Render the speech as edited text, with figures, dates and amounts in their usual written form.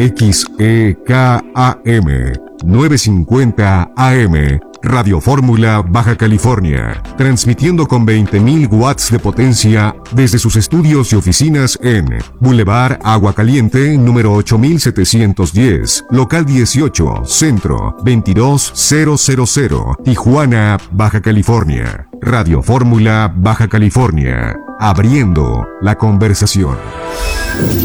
XEKAM 950 AM, Radio Fórmula Baja California, transmitiendo con 20.000 watts de potencia desde sus estudios y oficinas en Boulevard Agua Caliente, número 8710, local 18, centro 22000, Tijuana, Baja California. Radio Fórmula Baja California, abriendo la conversación.